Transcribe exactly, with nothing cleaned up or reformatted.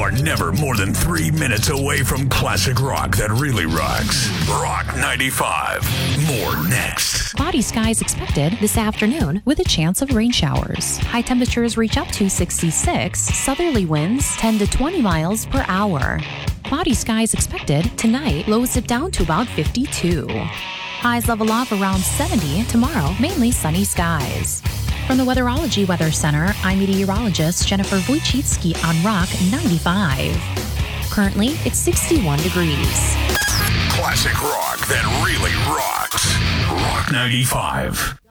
are never more than three minutes away from classic rock that really rocks. Rock ninety-five. More next. Cloudy skies expected this afternoon with a chance of rain showers. High temperatures reach up to sixty-six. Southerly winds ten to twenty miles per hour. Cloudy skies expected tonight. Lows dip down to about fifty-two. Highs level off around seventy tomorrow. Mainly sunny skies. From the Weatherology Weather Center, I'm meteorologist Jennifer Wojcicki on Rock ninety-five. Currently, it's sixty-one degrees. Classic rock that really rocks. Rock ninety-five.